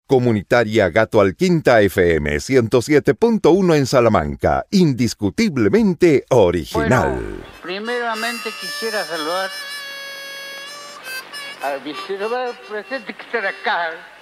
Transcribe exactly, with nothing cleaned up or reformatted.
Comunitaria Gato Alquinta F M ciento siete punto uno en Salamanca, indiscutiblemente original. Bueno, primeramente quisiera saludar al vicepresidente que está acá,